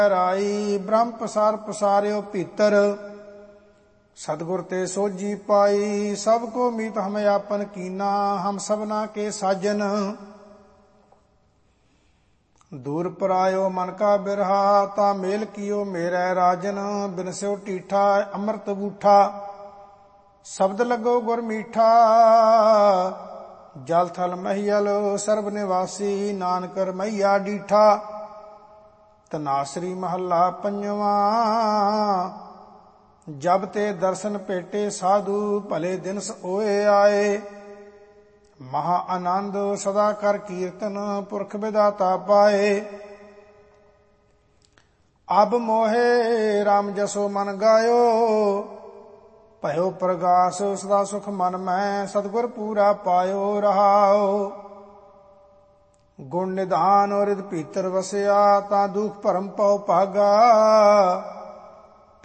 ਰਾਈ ਬ੍ਰਹਮ ਪਸਾਰ ਪਸਾਰਿਓ ਭੀਤਰ, ਸਤਿਗੁਰ ਤੇ ਸੋਝੀ ਪਾਈ। ਸਭ ਕੋ ਮੀਤ ਹਮ ਆਪਨ ਕੀਨਾ, ਹਮ ਸਭਨਾ ਕੇ ਸਾਜਨ। ਦੂਰ ਪਰਾਇਓ ਮਨ ਕਾ ਬਿਰਹਾ, ਤਾ ਮੇਲ ਕੀਓ ਮੇਰੇ ਰਾਜਨ। ਬਿਨ ਸਿਓ ਢੀਠਾ ਅੰਮ੍ਰਿਤ ਬੂਠਾ, ਸ਼ਬਦ ਲੱਗੋ ਗੁਰ ਮੀਠਾ। ਜਲ ਥਲ ਮਹੀਲ ਸਰਬ ਨਿਵਾਸੀ, ਨਾਨਕ ਰਮਈਆ ਡੀਠਾ। ਧਨਾਸਰੀ ਮਹੱਲਾ ਪੰਜਵਾ। ਜਬ ਤੇ ਦਰਸ਼ਨ ਭੇਟੇ ਸਾਧੂ, ਭਲੇ ਦਿਨਸ ਓਏ ਆਏ। ਮਹਾ ਆਨੰਦ ਸਦਾ ਕਰ ਕੀਰਤਨ, ਪੁਰਖ ਵਿਦਾਤਾ ਪਾਏ। ਅਬ ਮੋਹੇ ਰਾਮ ਜਸੋ ਮਨ ਗਾਇਓ, ਭਇਓ ਪ੍ਰਗਾਸ ਸਦਾ ਸੁਖ ਮਨ ਮੈਂ। ਸਤਿਗੁਰ ਪੂਰਾ ਪਾਇਓ ਰਹਾਓ। ਗੁਣ ਨਿਧਾਨ ਰਿਦ ਭੀਤਰ ਵਸਿਆ, ਤਾਂ ਦੁਖ ਭਰਮ ਪਉ ਭਾਗਾ।